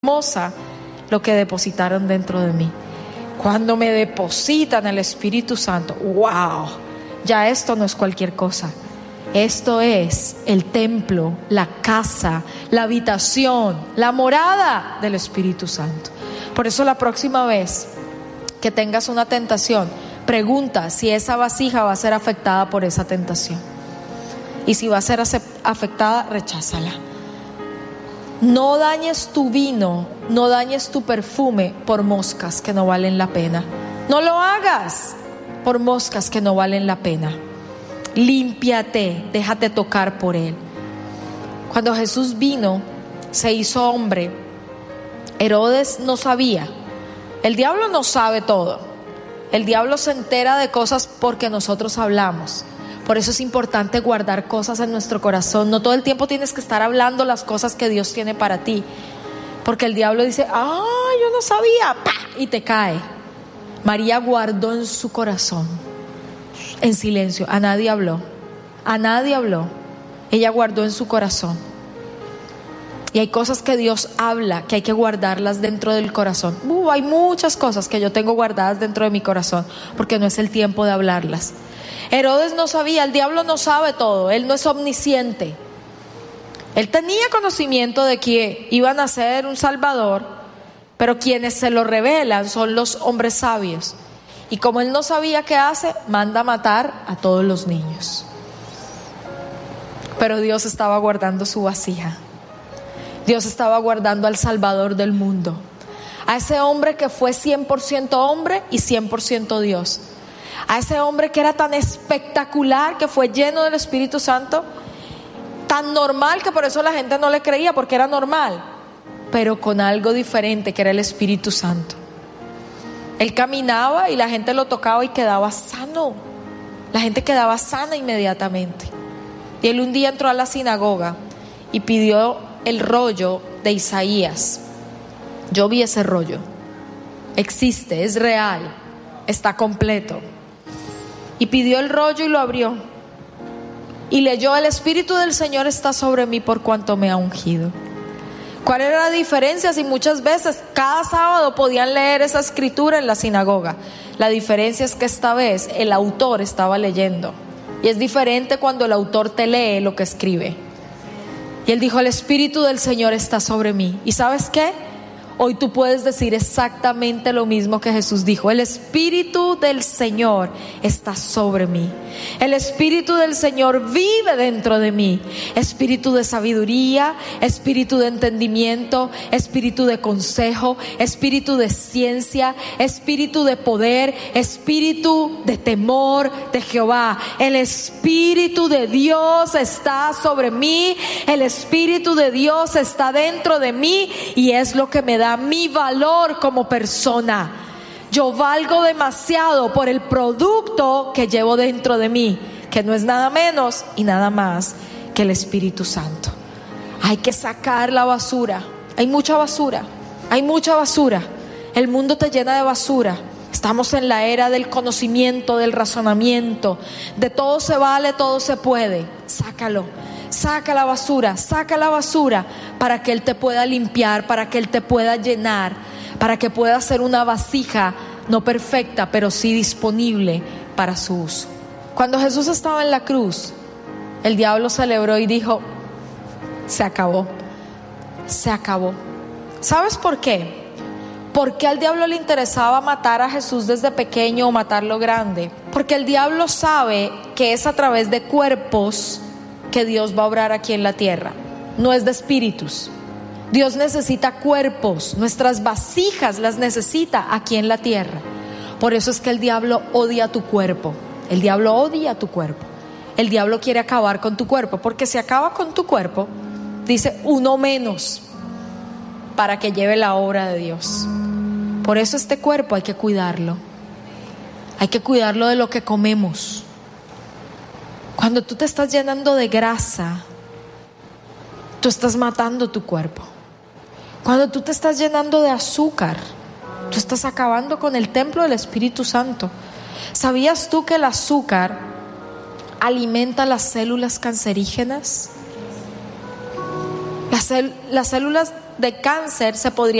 hermosa lo que depositaron dentro de mí. Cuando me depositan el Espíritu Santo, wow, ya esto no es cualquier cosa. Esto es el templo, la casa, la habitación, la morada del Espíritu Santo. Por eso la próxima vez que tengas una tentación, pregunta si esa vasija va a ser afectada por esa tentación. Y si va a ser afectada, recházala. No dañes tu vino, no dañes tu perfume por moscas que no valen la pena. No lo hagas por moscas que no valen la pena. Límpiate, déjate tocar por Él. Cuando Jesús vino, se hizo hombre. Herodes no sabía. El diablo no sabe todo. El diablo se entera de cosas porque nosotros hablamos. Por eso es importante guardar cosas en nuestro corazón. No todo el tiempo tienes que estar hablando las cosas que Dios tiene para ti, porque el diablo dice: yo no sabía, ¡pah!, y te cae. María guardó en su corazón, en silencio. A nadie habló. Ella guardó en su corazón. Y hay cosas que Dios habla que hay que guardarlas dentro del corazón. Hay muchas cosas que yo tengo guardadas dentro de mi corazón, porque no es el tiempo de hablarlas. Herodes no sabía, el diablo no sabe todo, él no es omnisciente. Él tenía conocimiento de que iban a ser un Salvador, pero quienes se lo revelan son los hombres sabios. Y como él no sabía qué hace, manda a matar a todos los niños. Pero Dios estaba guardando su vasija. Dios estaba guardando al Salvador del mundo, a ese hombre que fue 100% hombre y 100% Dios. A ese hombre que era tan espectacular, que fue lleno del Espíritu Santo, tan normal que por eso la gente no le creía, porque era normal, pero con algo diferente, que era el Espíritu Santo. Él caminaba y la gente lo tocaba y quedaba sano. La gente quedaba sana inmediatamente. Y él un día entró a la sinagoga y pidió el rollo de Isaías. Yo vi ese rollo. Existe, es real, está completo. Y pidió el rollo y lo abrió. Y leyó: el Espíritu del Señor está sobre mí por cuanto me ha ungido. ¿Cuál era la diferencia? Si muchas veces cada sábado podían leer esa escritura en la sinagoga. La diferencia es que esta vez el autor estaba leyendo. Y es diferente cuando el autor te lee lo que escribe. Y él dijo: el Espíritu del Señor está sobre mí. ¿Y sabes qué? Hoy tú puedes decir exactamente lo mismo que Jesús dijo: el Espíritu del Señor está sobre mí. El Espíritu del Señor vive dentro de mí. Espíritu de sabiduría, espíritu de entendimiento, espíritu de consejo, espíritu de ciencia, espíritu de poder, espíritu de temor de Jehová. El Espíritu de Dios está sobre mí. El Espíritu de Dios está dentro de mí, y es lo que me da mi valor como persona. Yo valgo demasiado por el producto que llevo dentro de mí, que no es nada menos y nada más que el Espíritu Santo. Hay que sacar la basura. Hay mucha basura. El mundo te llena de basura. Estamos en la era del conocimiento, del razonamiento, de todo se vale, todo se puede. Sácalo. Saca la basura para que Él te pueda limpiar, para que Él te pueda llenar, para que pueda ser una vasija no perfecta, pero sí disponible para su uso. Cuando Jesús estaba en la cruz, el diablo celebró y dijo: se acabó. ¿Sabes por qué? Porque al diablo le interesaba matar a Jesús desde pequeño o matarlo grande. Porque el diablo sabe que es a través de cuerpos que Dios va a obrar aquí en la tierra, no es de espíritus. Dios necesita cuerpos, nuestras vasijas las necesita aquí en la tierra. Por eso es que el diablo odia tu cuerpo. El diablo odia tu cuerpo. El diablo quiere acabar con tu cuerpo, porque si acaba con tu cuerpo, dice: uno menos para que lleve la obra de Dios. Por eso este cuerpo hay que cuidarlo. Hay que cuidarlo de lo que comemos. Cuando tú te estás llenando de grasa, tú estás matando tu cuerpo. Cuando tú te estás llenando de azúcar, tú estás acabando con el templo del Espíritu Santo. ¿Sabías tú que el azúcar alimenta las células cancerígenas? Las células de cáncer se podría